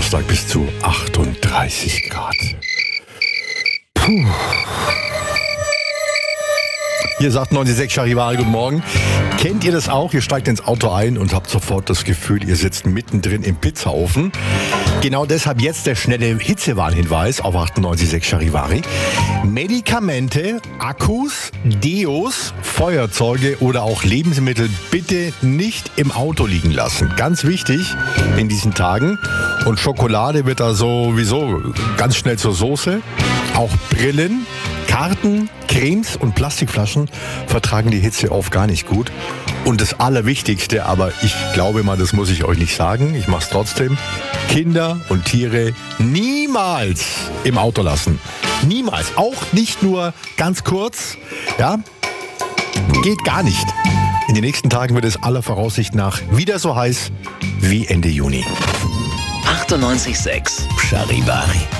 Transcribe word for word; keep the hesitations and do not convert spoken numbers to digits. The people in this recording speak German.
Donnerstag bis zu achtunddreißig Grad. Puh. Hier sagt neunzig Komma sechs Charivari, guten Morgen. Kennt ihr das auch? Ihr steigt ins Auto ein und habt sofort das Gefühl, ihr sitzt mittendrin im Pizzaofen. Genau deshalb jetzt der schnelle Hitzewarnhinweis auf achtundneunzig Komma sechs Charivari. Medikamente, Akkus, Deos, Feuerzeuge oder auch Lebensmittel bitte nicht im Auto liegen lassen. Ganz wichtig in diesen Tagen. Und Schokolade wird da sowieso ganz schnell zur Soße. Auch Brillen, Karten, Cremes und Plastikflaschen vertragen die Hitze oft gar nicht gut. Und das Allerwichtigste, aber ich glaube mal, das muss ich euch nicht sagen, ich mache es trotzdem, Kinder und Tiere niemals im Auto lassen. Niemals. Auch nicht nur ganz kurz. Ja, geht gar nicht. In den nächsten Tagen wird es aller Voraussicht nach wieder so heiß wie Ende Juni. achtundneunzig Komma sechs Charivari.